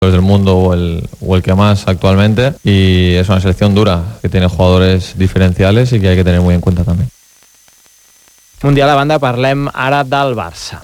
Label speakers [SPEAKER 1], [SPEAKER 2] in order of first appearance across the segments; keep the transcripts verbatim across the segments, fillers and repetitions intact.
[SPEAKER 1] del mundo o el, o el que más actualmente, y es una selección dura que tiene jugadores diferenciales y que hay que tener muy en cuenta también.
[SPEAKER 2] Mundial a banda, parlem ara del Barça.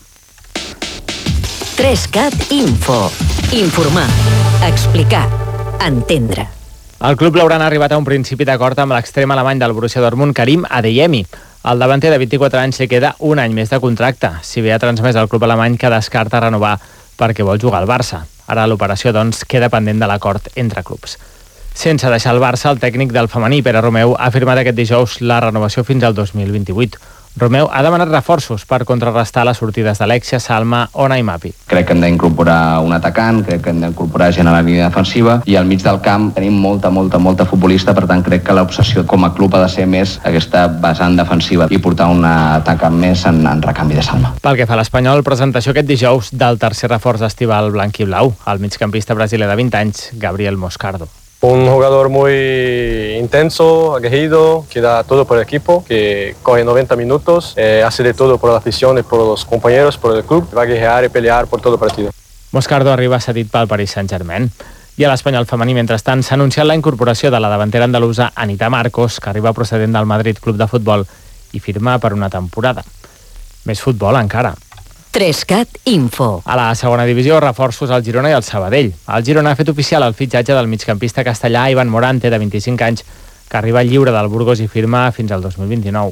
[SPEAKER 3] tres cat Info. Informar, explicar, entendre.
[SPEAKER 2] El club l'hauran arribat a un principi d'acord amb l'extrem alemany del Borussia Dortmund, Karim Adeyemi. El davanter de vint-i-quatre anys li queda un any més de contracte, si bé ha transmès al club alemany que descarta renovar perquè vol jugar al Barça. Ara l'operació, doncs, queda pendent de l'acord entre clubs. Sense deixar el Barça, el tècnic del femení, Pere Romeu, ha firmat aquest dijous la renovació fins al dos mil vint-i-vuit. Romeu ha demanat reforços per contrarrestar les sortides d'Alexia, Salma o Naimapi.
[SPEAKER 4] Crec que hem d'incorporar un atacant, crec que hem d'incorporar gent a la línia defensiva, i al mig del camp tenim molta, molta, molta futbolista, per tant crec que l'obsessió com a club ha de ser més aquesta vessant defensiva i portar un atacant més en, en recanvi de Salma.
[SPEAKER 2] Pel que fa a l'Espanyol, presentació aquest dijous del tercer reforç estival blanc i blau, el migcampista brasiler de vint anys, Gabriel Moscardo.
[SPEAKER 5] Un jugador muy intenso, aguerrido, que da todo por el equipo, que corre noventa minutos, eh, hace de todo por la afición y por los compañeros, por el club, va a guerrear y pelear por todo el partido.
[SPEAKER 2] Moscardo arriba cedit pel Paris Saint-Germain. I a l'Espanyol femení, mentrestant, s'ha anunciat la incorporació de la davantera andalusa Anita Marcos, que arriba procedent del Madrid Club de Futbol i firma per una temporada. Més futbol encara.
[SPEAKER 3] tres cat Info.
[SPEAKER 2] A la segona divisió, reforços al Girona i al Sabadell. El Girona ha fet oficial el fitxatge del migcampista castellà Ivan Morante, de vint-i-cinc anys, que arriba lliure del Burgos i firma fins al dos mil vint-i-nou.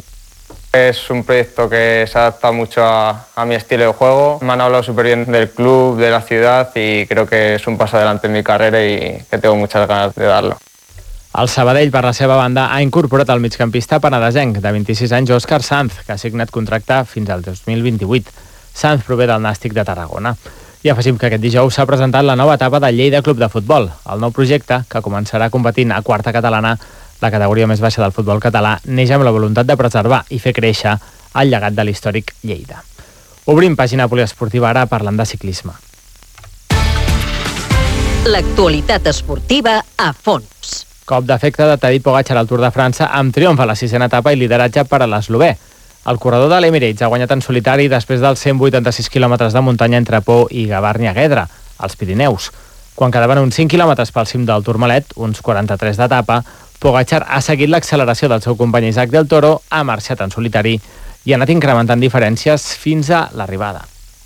[SPEAKER 6] Es un proyecto que se adapta mucho a, a mi estilo de juego. Me han hablado súper bien del club, de la ciudad, y creo que es un paso adelante en mi carrera y que tengo muchas ganas de darlo.
[SPEAKER 2] El Sabadell, per la seva banda, ha incorporat el migcampista penedesenc, de vint-i-sis anys, Òscar Sanz, que ha signat contracte fins al dos mil vint-i-vuit. Sanz prové del Nàstic de Tarragona. I afegim que aquest dijous s'ha presentat la nova etapa del Lleida Club de Futbol, el nou projecte, que començarà competint a quarta catalana, la categoria més baixa del futbol català, neix amb la voluntat de preservar i fer créixer el llegat de l'històric Lleida. Obrim pàgina poliesportiva ara parlant de ciclisme.
[SPEAKER 3] L'actualitat esportiva a fons.
[SPEAKER 2] Cop d'efecte de Tadej Pogačar al Tour de França amb triomf a la sisena etapa i lideratge per a l'eslovè. El corredor de l'Emirates ha guanyat en solitari després dels cent vuitanta-sis quilòmetres de muntanya entre Po i Gavarnia-Guedra, als Pirineus. Quan quedaven uns cinc quilòmetres pel cim del Tourmalet, uns quaranta-tres d'etapa, Pogačar ha seguit l'acceleració del seu company Isaac del Toro, ha marxat en solitari i ha anat incrementant diferències fins a l'arribada.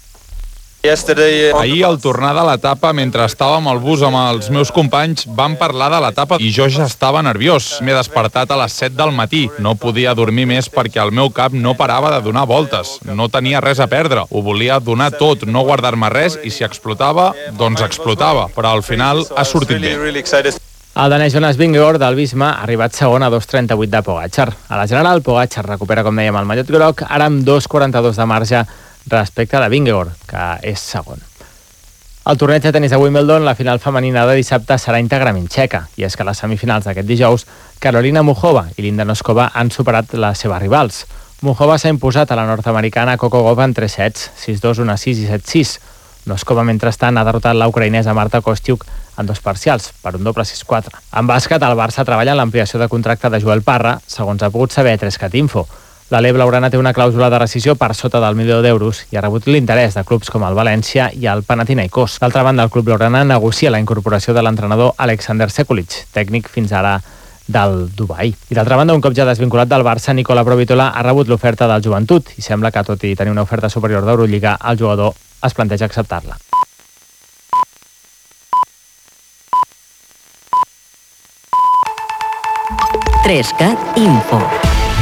[SPEAKER 7] Ahir, al tornar de l'etapa, mentre estàvem al bus amb els meus companys, vam parlar de l'etapa i jo ja estava nerviós. M'he despertat a les set del matí. No podia dormir més perquè el meu cap no parava de donar voltes. No tenia res a perdre. Ho volia donar tot, no guardar-me res, i si explotava, doncs explotava. Però al final ha sortit bé.
[SPEAKER 2] El danès Jonas Vingegaard del Visma ha arribat segon a dos trenta-vuit de Pogačar. A la general, Pogačar recupera, com dèiem, el mallot groc, ara amb dos quaranta-dos de marge respecte de Vingegaard, que és segon. Al torneig de tenis de Wimbledon, la final femenina de dissabte serà íntegrament txeca, i és que les semifinals d'aquest dijous, Carolina Muchova i Linda Noskova han superat les seves rivals. Muchova s'ha imposat a la nord-americana Coco Gauff en tres sets, sis dos, un sis i set sis. Noskova, mentrestant, ha derrotat la ucraïnesa Marta Kostyuk en dos parcials, per un doble sis quatre. En bàsquet, el Barça treballa en l'ampliació de contracte de Joel Parra, segons ha pogut saber a tres cat Info. La L E Blaugrana té una clàusula de rescissió per sota del milió d'euros i ha rebut l'interès de clubs com el València i el Panathinaikos. D'altra banda, el club blaugrana negocia la incorporació de l'entrenador Alexander Sekulic, tècnic fins ara del Dubai. I d'altra banda, un cop ja desvinculat del Barça, Nicola Provitola ha rebut l'oferta del Joventut i sembla que, tot i tenir una oferta superior d'Eurolliga, el jugador es planteja acceptar-la.
[SPEAKER 3] tres cat Info.